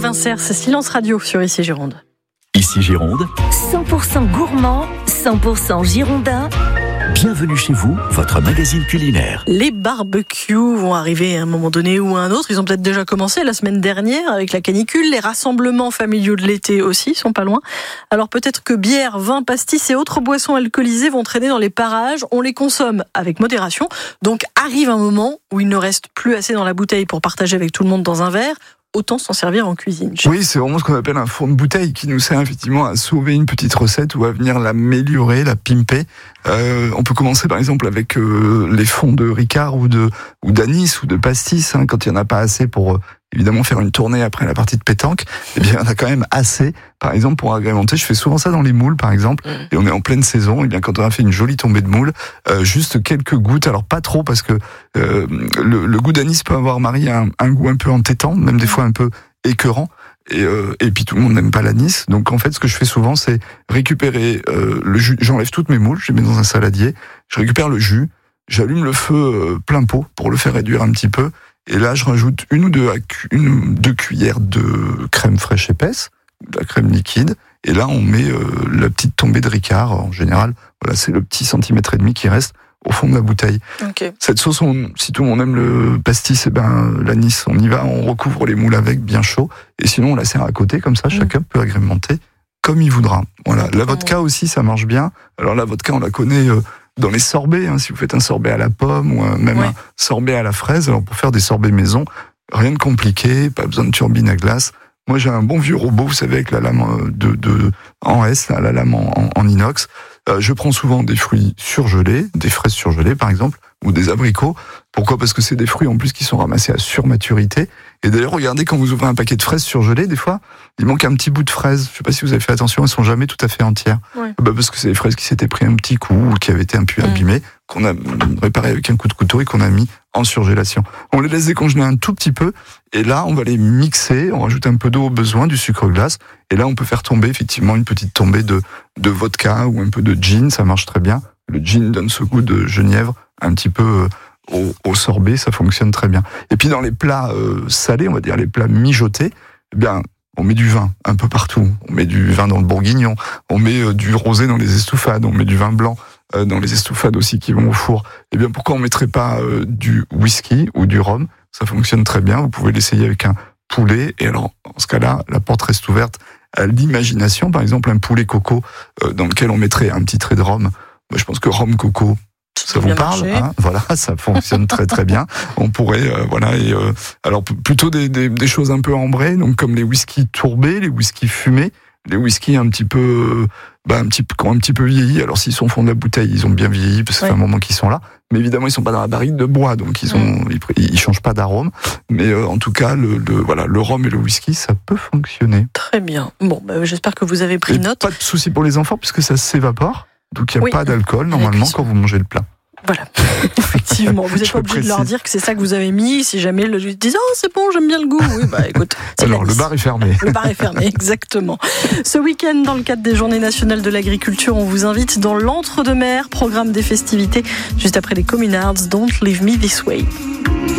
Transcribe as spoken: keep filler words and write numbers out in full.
Vincer, c'est Silence Radio sur Ici Gironde. Ici Gironde, cent pour cent gourmand, cent pour cent girondin. bienvenue chez vous, votre magazine culinaire. Les barbecues vont arriver à un moment donné ou à un autre. Ils ont peut-être déjà commencé la semaine dernière avec la canicule. Les rassemblements familiaux de l'été aussi sont pas loin. Alors peut-être que bière, vin, pastis et autres boissons alcoolisées vont traîner dans les parages. On les consomme avec modération. Donc arrive un moment où il ne reste plus assez dans la bouteille pour partager avec tout le monde dans un verre. Autant s'en servir en cuisine. Oui, c'est vraiment ce qu'on appelle un fond de bouteille qui nous sert effectivement à sauver une petite recette ou à venir l'améliorer, la pimper. Euh, on peut commencer par exemple avec euh, les fonds de Ricard ou de ou d'anis ou de pastis, hein, quand il n'y en a pas assez pour euh, évidemment faire une tournée après la partie de pétanque. Eh bien, il y en a quand même assez. Par exemple, pour agrémenter, je fais souvent ça dans les moules, par exemple, et on est en pleine saison. Et bien, quand on a fait une jolie tombée de moules, euh, juste quelques gouttes, alors pas trop, parce que euh, le, le goût d'anis peut avoir marié un, un goût un peu entêtant, même des fois un peu écœurant. Et, euh, et puis tout le monde n'aime pas l'anis. Donc en fait, ce que je fais souvent, c'est récupérer euh, le jus. J'enlève toutes mes moules, je les mets dans un saladier. Je récupère le jus, j'allume le feu euh, plein pot pour le faire réduire un petit peu. Et là, je rajoute une ou deux, une ou deux cuillères de crème fraîche épaisse, de la crème liquide. Et là, on met euh, la petite tombée de Ricard. En général, voilà, c'est le petit centimètre et demi qui reste au fond de la bouteille. Okay. Cette sauce, on, si tout le monde aime le pastis, et ben l'anis, on y va, on recouvre les moules avec bien chaud. Et sinon, on la sert à côté, comme ça, mmh. chacun peut agrémenter comme il voudra. Voilà. La vodka aussi, ça marche bien. Alors la vodka, on la connaît euh, dans les sorbets. Hein, si vous faites un sorbet à la pomme ou un, même ouais. un sorbet à la fraise, alors pour faire des sorbets maison, rien de compliqué, pas besoin de turbine à glace. Moi, j'ai un bon vieux robot, vous savez, avec la lame de, de en S, la lame en, en, en inox. Euh, je prends souvent des fruits surgelés, des fraises surgelées par exemple, ou des abricots. Pourquoi ? Parce que c'est des fruits en plus qui sont ramassés à surmaturité. Et d'ailleurs, regardez, quand vous ouvrez un paquet de fraises surgelées, des fois, il manque un petit bout de fraise. Je sais pas si vous avez fait attention, elles sont jamais tout à fait entières. Ouais. Bah parce que c'est des fraises qui s'étaient pris un petit coup, ou qui avaient été un peu abîmées, mmh. qu'on a réparé avec un coup de couteau et qu'on a mis en surgélation. On les laisse décongeler un tout petit peu, et là, on va les mixer, on rajoute un peu d'eau au besoin, du sucre glace, et là, on peut faire tomber effectivement une petite tombée de, de vodka ou un peu de gin, ça marche très bien. Le gin donne ce goût de genièvre un petit peu euh, au, au sorbet, ça fonctionne très bien. Et puis dans les plats euh, salés, on va dire les plats mijotés, eh bien, on met du vin un peu partout. On met du vin dans le bourguignon, on met euh, du rosé dans les estouffades, on met du vin blanc euh, dans les estouffades aussi qui vont au four. Eh bien, pourquoi on mettrait pas euh, du whisky ou du rhum ? Ça fonctionne très bien. Vous pouvez l'essayer avec un poulet. Et alors, en ce cas-là, la porte reste ouverte à l'imagination. Par exemple, un poulet coco euh, dans lequel on mettrait un petit trait de rhum. Moi, je pense que rhum coco, ça vous parle, hein, voilà, ça fonctionne très très bien. On pourrait, euh, voilà, et euh, alors p- plutôt des, des, des choses un peu ambrées, donc comme les whiskies tourbés, les whiskies fumés, les whiskies un petit peu, bah un petit peu, qui ont un petit peu vieilli. Alors s'ils sont au fond de la bouteille, ils ont bien vieilli parce que ouais. ça fait un moment qu'ils sont là. Mais évidemment, ils sont pas dans la barrique de bois, donc ils ont, ouais. ils, ils changent pas d'arôme. Mais euh, en tout cas, le, le voilà, le rhum et le whisky, ça peut fonctionner. Très bien. Bon, bah, j'espère que vous avez pris et note. Pas de souci pour les enfants puisque ça s'évapore. Donc il n'y a oui. pas d'alcool normalement quand vous mangez le plat. Voilà, effectivement. Vous n'êtes pas obligé de leur dire que c'est ça que vous avez mis. Si jamais le juge dit oh c'est bon, j'aime bien le goût. Oui, bah écoute. Alors le bar est fermé. Le bar est fermé, exactement. Ce week-end, dans le cadre des Journées nationales de l'agriculture, on vous invite dans l'Entre-deux-Mers, programme des festivités juste après les Communards. Don't leave me this way.